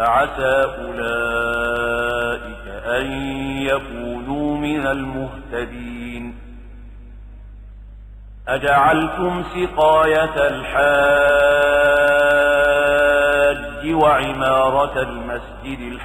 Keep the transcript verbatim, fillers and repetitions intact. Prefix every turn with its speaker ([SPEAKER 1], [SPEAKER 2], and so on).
[SPEAKER 1] فعسى أولئك أن يكونوا من المهتدين. أجعلتم سقاية الحاج وعمارة المسجد